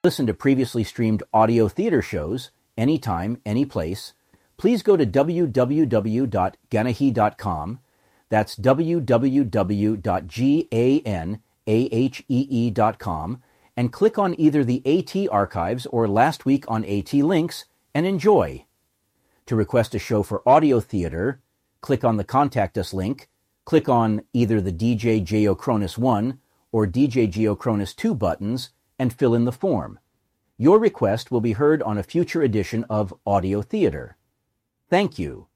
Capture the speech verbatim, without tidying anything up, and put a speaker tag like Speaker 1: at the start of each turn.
Speaker 1: Listen to previously streamed audio theater shows anytime, anyplace. Please go to w w w dot ganahe dot com. That's w w w dot ganahee dot com and click on either the AT Archives or Last Week on AT links and enjoy. To request a show for audio theater, click on the Contact Us link, click on either the D J Geocronus one or D J Geocronus two buttons, and fill in the form. Your request will be heard on a future edition of Audio Theater. Thank you.